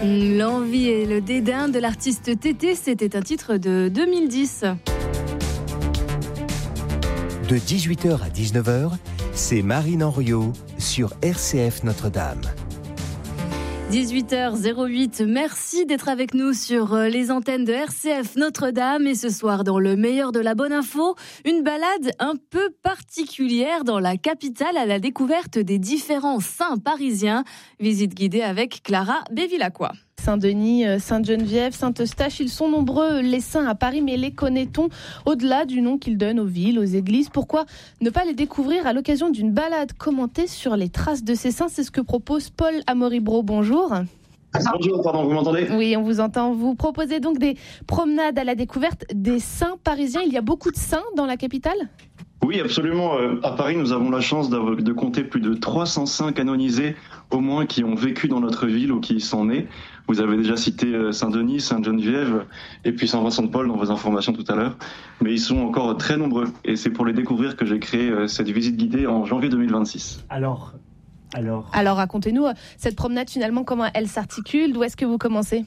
L'envie et le dédain de l'artiste Tété, c'était un titre de 2010. De 18h à 19h, c'est Marine Henriot sur RCF Notre-Dame. 18h08, merci d'être avec nous sur les antennes de RCF Notre-Dame. Et ce soir, dans le meilleur de la bonne info, une balade un peu particulière dans la capitale à la découverte des différents saints parisiens. Visite guidée avec Clara Bévilacqua. Saint-Denis, Sainte-Geneviève, Saint-Eustache, ils sont nombreux les saints à Paris, mais les connaît-on au-delà du nom qu'ils donnent aux villes, aux églises? Pourquoi ne pas les découvrir à l'occasion d'une balade commentée sur les traces de ces saints? C'est ce que propose Paul Amoribro. Bonjour. Bonjour, pardon, vous m'entendez? Oui, on vous entend. Vous proposez donc des promenades à la découverte des saints parisiens. Il y a beaucoup de saints dans la capitale? Oui, absolument. À Paris, nous avons la chance de compter plus de 300 saints canonisés, au moins, qui ont vécu dans notre ville ou qui y sont nés. Vous avez déjà cité Saint-Denis, Sainte-Geneviève et puis Saint-Vincent-de-Paul dans vos informations tout à l'heure. Mais ils sont encore très nombreux. Et c'est pour les découvrir que j'ai créé cette visite guidée en janvier 2026. Alors, racontez-nous cette promenade finalement, comment elle s'articule? D'où est-ce que vous commencez?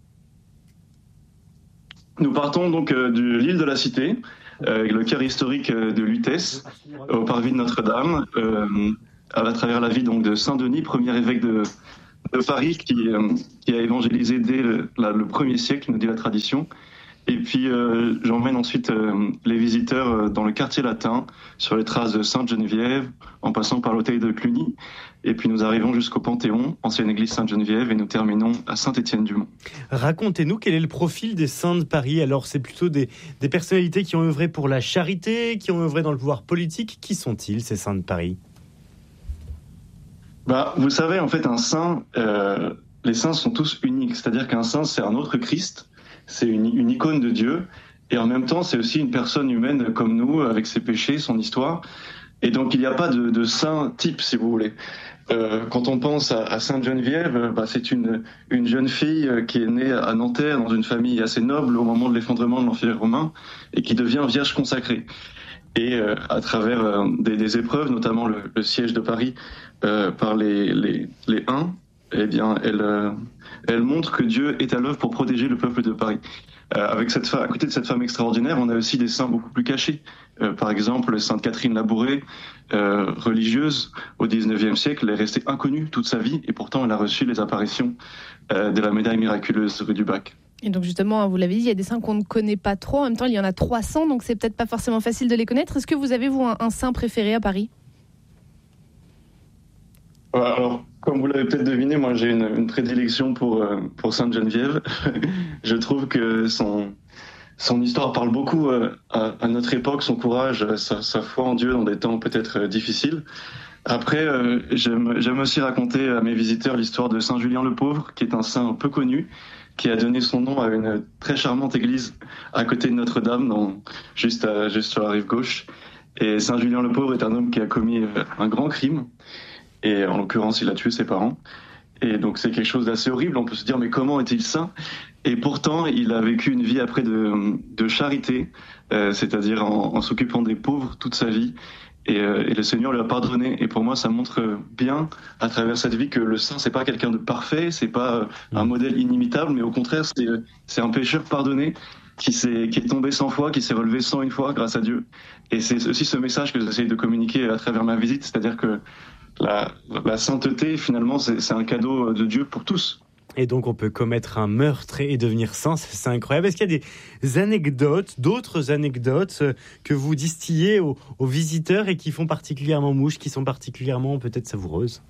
Nous partons donc de l'île de la Cité, le cœur historique de Lutèce, au parvis de Notre-Dame, à travers la vie donc de Saint-Denis, premier évêque de Paris, qui a évangélisé dès le 1er siècle, nous dit la tradition. Et puis j'emmène ensuite les visiteurs dans le quartier latin, sur les traces de Sainte-Geneviève, en passant par l'hôtel de Cluny. Et puis nous arrivons jusqu'au Panthéon, ancienne église Sainte-Geneviève, et nous terminons à Saint-Étienne-du-Mont. Racontez-nous quel est le profil des saints de Paris. Alors c'est plutôt des personnalités qui ont œuvré pour la charité, qui ont œuvré dans le pouvoir politique. Qui sont-ils, ces saints de Paris? Vous savez, en fait, un saint, les saints sont tous uniques. C'est-à-dire qu'un saint, c'est un autre Christ, c'est une icône de Dieu, et en même temps, c'est aussi une personne humaine comme nous, avec ses péchés, son histoire. Et donc, il n'y a pas de saint type, si vous voulez. Quand on pense à Sainte-Geneviève, c'est une jeune fille qui est née à Nanterre, dans une famille assez noble au moment de l'effondrement de l'Empire romain, et qui devient vierge consacrée. Et à travers des épreuves, notamment le siège de Paris par les Huns, eh bien, elle montre que Dieu est à l'œuvre pour protéger le peuple de Paris. À côté de cette femme extraordinaire, on a aussi des saints beaucoup plus cachés. Par exemple, Sainte Catherine Labouré, religieuse au XIXe siècle, elle est restée inconnue toute sa vie, et pourtant elle a reçu les apparitions de la médaille miraculeuse rue du Bac. Et donc justement, vous l'avez dit, il y a des saints qu'on ne connaît pas trop. En même temps, il y en a 300, donc c'est peut-être pas forcément facile de les connaître. Est-ce que vous avez, vous, un saint préféré à Paris? Alors, comme vous l'avez peut-être deviné, moi j'ai une prédilection pour Sainte-Geneviève. Je trouve que son histoire parle beaucoup à notre époque, son courage, sa foi en Dieu dans des temps peut-être difficiles. Après, j'aime aussi raconter à mes visiteurs l'histoire de Saint Julien le Pauvre, qui est un saint peu connu, qui a donné son nom à une très charmante église à côté de Notre-Dame, juste sur la rive gauche. Et Saint Julien le Pauvre est un homme qui a commis un grand crime, et en l'occurrence, il a tué ses parents. Et donc c'est quelque chose d'assez horrible, on peut se dire mais comment est-il saint? Et pourtant, il a vécu une vie après de charité, c'est-à-dire en s'occupant des pauvres toute sa vie. Et le Seigneur lui a pardonné. Et pour moi, ça montre bien, à travers cette vie, que le saint, c'est pas quelqu'un de parfait, c'est pas un modèle inimitable, mais au contraire, c'est un pécheur pardonné qui est tombé 100 fois, qui s'est relevé 101 fois grâce à Dieu. Et c'est aussi ce message que j'essaie de communiquer à travers ma visite, c'est-à-dire que la sainteté, finalement, c'est un cadeau de Dieu pour tous. Et donc on peut commettre un meurtre et devenir saint, c'est incroyable. Est-ce qu'il y a des anecdotes, d'autres anecdotes que vous distillez aux visiteurs et qui font particulièrement mouche, qui sont particulièrement peut-être savoureuses?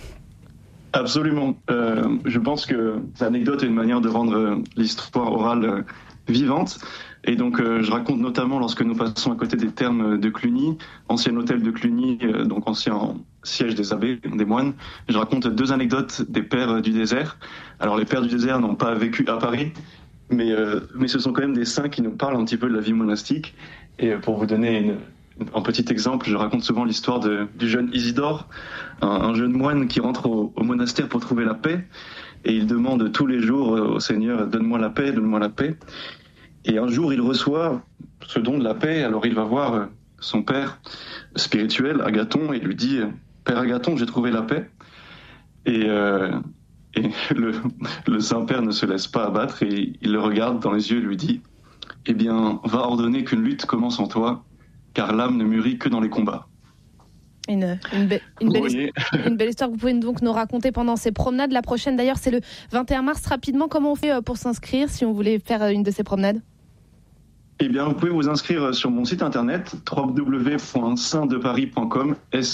Absolument. Je pense que l'anecdote est une manière de rendre l'histoire orale vivante. Et donc je raconte notamment lorsque nous passons à côté des thermes de Cluny, ancien hôtel de Cluny, donc ancien siège des abbés, des moines. Je raconte 2 anecdotes des pères du désert. Alors les pères du désert n'ont pas vécu à Paris, mais ce sont quand même des saints qui nous parlent un petit peu de la vie monastique. Et pour vous donner un petit exemple, je raconte souvent l'histoire du jeune Isidore, un jeune moine qui rentre au monastère pour trouver la paix. Et il demande tous les jours au Seigneur, donne-moi la paix, donne-moi la paix. Et un jour, il reçoit ce don de la paix. Alors il va voir son père spirituel, Agathon, et lui dit « Père Agathon, j'ai trouvé la paix. » Et Et le Saint-Père ne se laisse pas abattre et il le regarde dans les yeux et lui dit « Eh bien, va ordonner qu'une lutte commence en toi, car l'âme ne mûrit que dans les combats. » Une belle histoire que vous pouvez donc nous raconter pendant ces promenades. La prochaine d'ailleurs c'est le 21 mars. Rapidement, comment on fait pour s'inscrire si on voulait faire une de ces promenades ? Eh bien, vous pouvez vous inscrire sur mon site internet www.saintdeparis.com,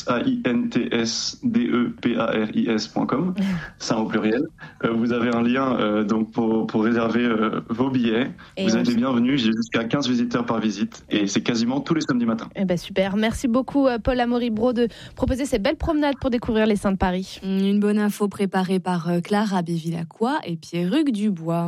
saintsdeparis.com, saint au pluriel. Vous avez un lien donc pour réserver vos billets. Vous êtes les bienvenus. J'ai jusqu'à 15 visiteurs par visite et c'est quasiment tous les samedis matins. Eh ben super. Merci beaucoup Paul Amaury-Braud de proposer ces belles promenades pour découvrir les Saints de Paris. Une bonne info préparée par Clara Bévilacqua et Pierruc Dubois.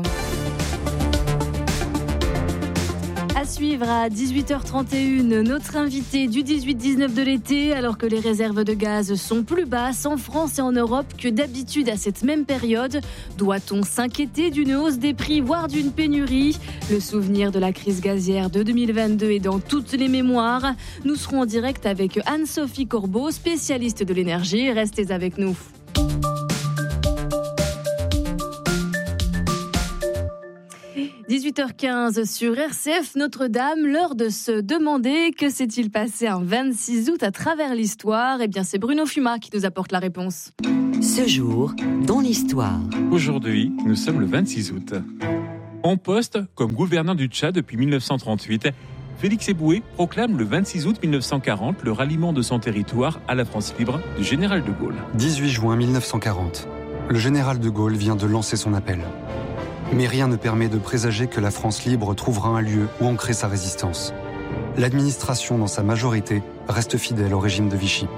À suivre à 18h31, notre invité du 18-19 de l'été, alors que les réserves de gaz sont plus basses en France et en Europe que d'habitude à cette même période. Doit-on s'inquiéter d'une hausse des prix, voire d'une pénurie ? Le souvenir de la crise gazière de 2022 est dans toutes les mémoires. Nous serons en direct avec Anne-Sophie Corbeau, spécialiste de l'énergie. Restez avec nous. 18h15 sur RCF Notre-Dame, l'heure de se demander que s'est-il passé un 26 août à travers l'histoire. Eh bien, c'est Bruno Fuma qui nous apporte la réponse. Ce jour, dans l'histoire. Aujourd'hui, nous sommes le 26 août. En poste comme gouverneur du Tchad depuis 1938, Félix Éboué proclame le 26 août 1940 le ralliement de son territoire à la France libre du général de Gaulle. 18 juin 1940, le général de Gaulle vient de lancer son appel. Mais rien ne permet de présager que la France libre trouvera un lieu où ancrer sa résistance. L'administration, dans sa majorité, reste fidèle au régime de Vichy.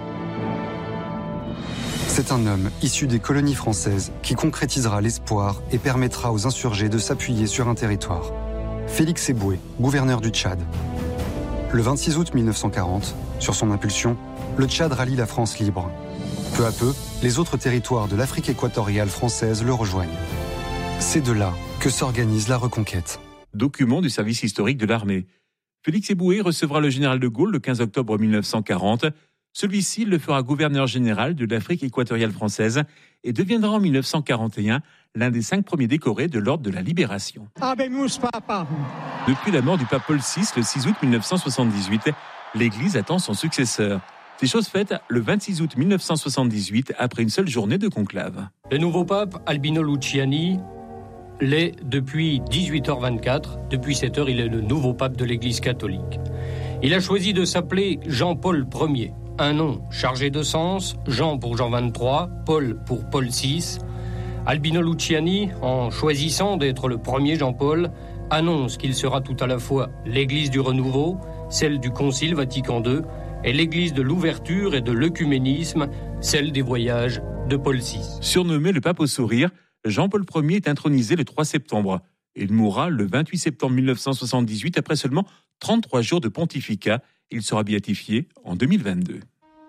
C'est un homme issu des colonies françaises qui concrétisera l'espoir et permettra aux insurgés de s'appuyer sur un territoire. Félix Éboué, gouverneur du Tchad. Le 26 août 1940, sur son impulsion, le Tchad rallie la France libre. Peu à peu, les autres territoires de l'Afrique équatoriale française le rejoignent. C'est de là que s'organise la reconquête. Document du service historique de l'armée. Félix Éboué recevra le général de Gaulle le 15 octobre 1940. Celui-ci le fera gouverneur général de l'Afrique équatoriale française et deviendra en 1941 l'un des 5 premiers décorés de l'Ordre de la Libération. Depuis la mort du pape Paul VI le 6 août 1978, l'Église attend son successeur. C'est chose faite le 26 août 1978 après une seule journée de conclave. Le nouveau pape, Albino Luciani, l'est depuis 18h24. Depuis cette heure, il est le nouveau pape de l'Église catholique. Il a choisi de s'appeler Jean-Paul Ier. Un nom chargé de sens, Jean pour Jean XXIII, Paul pour Paul VI. Albino Luciani, en choisissant d'être le premier Jean-Paul, annonce qu'il sera tout à la fois l'Église du renouveau, celle du Concile Vatican II, et l'Église de l'ouverture et de l'œcuménisme, celle des voyages de Paul VI. Surnommé le pape au sourire, Jean-Paul Ier est intronisé le 3 septembre. Il mourra le 28 septembre 1978 après seulement 33 jours de pontificat. Il sera béatifié en 2022.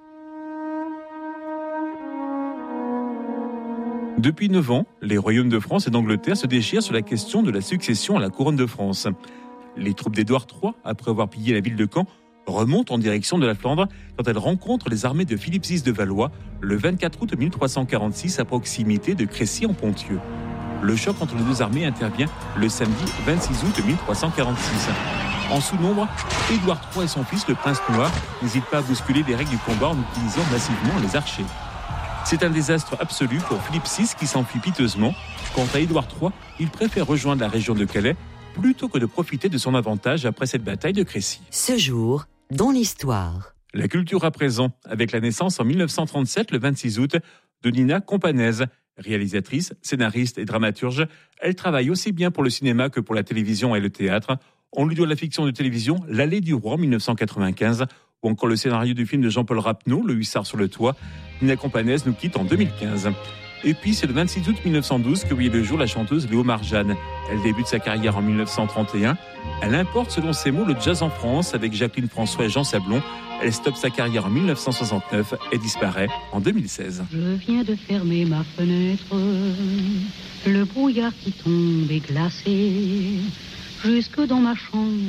Depuis 9 ans, les royaumes de France et d'Angleterre se déchirent sur la question de la succession à la couronne de France. Les troupes d'Édouard III, après avoir pillé la ville de Caen, remontent en direction de la Flandre quand elles rencontrent les armées de Philippe VI de Valois le 24 août 1346 à proximité de Crécy en Ponthieu. Le choc entre les deux armées intervient le samedi 26 août 1346. En sous-nombre, Édouard III et son fils, le prince noir, n'hésitent pas à bousculer les règles du combat en utilisant massivement les archers. C'est un désastre absolu pour Philippe VI qui s'enfuit piteusement. Quant à Édouard III, il préfère rejoindre la région de Calais plutôt que de profiter de son avantage après cette bataille de Crécy. Ce jour, dans l'histoire. La culture à présent, avec la naissance en 1937, le 26 août, de Nina Companèse. Réalisatrice, scénariste et dramaturge, elle travaille aussi bien pour le cinéma que pour la télévision et le théâtre. On lui doit la fiction de télévision L'Allée du Roi en 1995, ou encore le scénario du film de Jean-Paul Rapneau, Le Hussard sur le toit. Nina Companèse nous quitte en 2015. Et puis, c'est le 26 août 1912 que voyait le jour la chanteuse Léo Marjane. Elle débute sa carrière en 1931. Elle importe, selon ses mots, le jazz en France avec Jacqueline François et Jean Sablon. Elle stoppe sa carrière en 1969 et disparaît en 2016. Je viens de fermer ma fenêtre, le brouillard qui tombe est glacé, jusque dans ma chambre.